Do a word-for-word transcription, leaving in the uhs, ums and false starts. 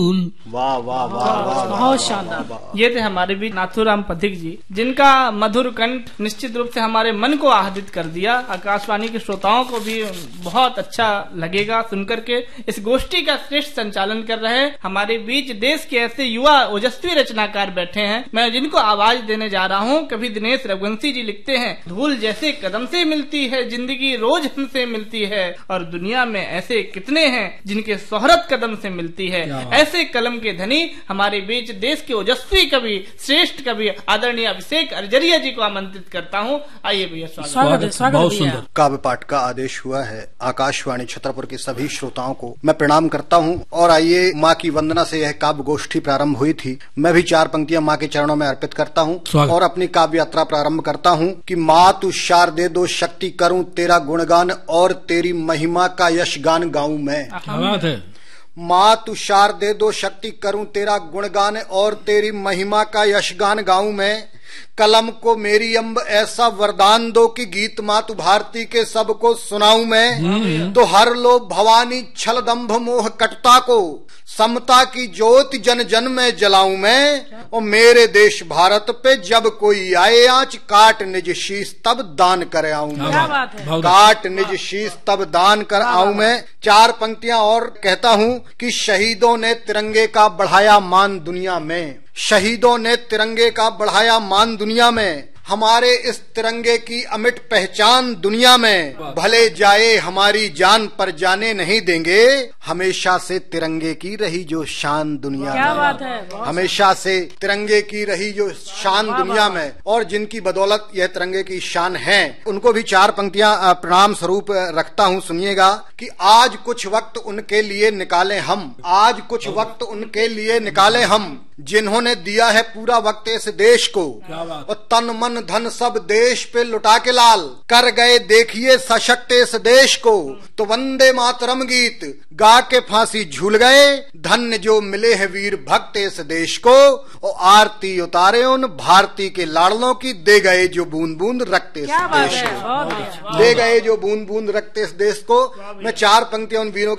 वाह वाह वाह बहुत शानदार। ये थे हमारे बीच नाथूराम पथिक जी, जिनका मधुर कंठ निश्चित रूप से हमारे मन को आहदित कर दिया। आकाशवाणी के श्रोताओं को भी बहुत अच्छा लगेगा सुनकर के। इस गोष्ठी का श्रेष्ठ संचालन कर रहे हमारे बीच देश के ऐसे युवा ओजस्वी रचनाकार बैठे हैं, मैं जिनको आवाज देने जा रहा हूँ। कभी दिनेश रघुवंशी जी लिखते हैं, धूल जैसे कदम से मिलती है जिंदगी रोज हमसे मिलती है, और दुनिया में ऐसे कितने हैं जिनके शोहरत कदम से मिलती है। ऐसे कलम के धनी हमारे बीच देश के ओजस्वी कवि, श्रेष्ठ कवि आदरणीय अभिषेक अर्जरिया जी को आमंत्रित करता हूँ। आइए भैया, स्वागत है। बहुत सुंदर काव्य पाठ का आदेश हुआ है। आकाशवाणी छतरपुर के सभी श्रोताओं को मैं प्रणाम करता हूँ। और आइए, माँ की वंदना से यह काव्य गोष्ठी प्रारंभ हुई थी। मैं भी चार पंक्तियां माँ के चरणों में अर्पित करता हूँ और अपनी काव्य यात्रा प्रारंभ करता हूँ कि माँ तू शारदे दो शक्ति करूँ तेरा गुणगान और तेरी महिमा का यशगान गाऊं मैं। क्या बात है। माँ तू शारदे दो शक्ति करूं तेरा गुणगान और तेरी महिमा का यशगान गाऊं मैं। कलम को मेरी अम्ब ऐसा वरदान दो कि गीत मातु भारती के सबको सुनाऊं मैं। तो हर लो भवानी छल दंभ मोह कटता को समता की ज्योति जन जन में जलाऊं मैं। और मेरे देश भारत पे जब कोई आए आँच काट निज शीश तब दान कर आऊं मैं। काट निज शीश तब दान कर आऊं मैं। चार पंक्तियां और कहता हूं कि शहीदों ने तिरंगे का बढ़ाया मान दुनिया में। शहीदों ने तिरंगे का बढ़ाया मान दुनिया में। हमारे इस तिरंगे की अमिट पहचान दुनिया में। भले जाए हमारी जान पर जाने नहीं देंगे। हमेशा से तिरंगे की रही जो शान दुनिया क्या में। बात है। हमेशा से तिरंगे की रही जो शान दुनिया में, और जिनकी बदौलत यह तिरंगे की शान है, उनको भी चार पंक्तियां प्रणाम स्वरूप रखता हूं। सुनिएगा कि आज कुछ वक्त उनके लिए निकाले हम। आज कुछ वक्त उनके लिए निकाले हम जिन्होंने दिया है पूरा वक्त इस देश को। और तन मन धन सब देश पे लुटा के लाल कर गए देखिए सशक्त इस देश को। तो वंदे मातरम गीत गा के फांसी झूल गए। धन्य जो मिले हैं वीर भक्त इस देश को। और आरती उतारे उन भारती के लाडलों की, दे गए जो बूंद बूंद रक्त इस देश को। दे गए जो बूंद बूंद रक्त इस देश को। मैं चार पंक्तियां उन वीरों